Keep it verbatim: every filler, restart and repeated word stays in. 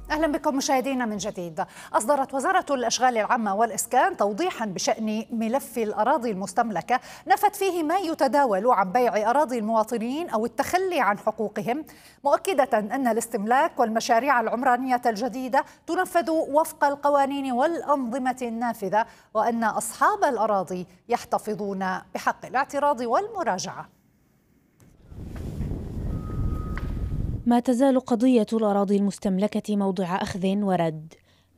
أهلا بكم مشاهدينا من جديد. أصدرت وزارة الأشغال العامة والإسكان توضيحا بشأن ملف الأراضي المستملكة نفت فيه ما يتداول عن بيع أراضي المواطنين أو التخلي عن حقوقهم، مؤكدة أن الاستملاك والمشاريع العمرانية الجديدة تنفذ وفق القوانين والأنظمة النافذة، وأن أصحاب الأراضي يحتفظون بحق الاعتراض والمراجعة. ما تزال قضية الأراضي المستملكة موضع أخذ ورد،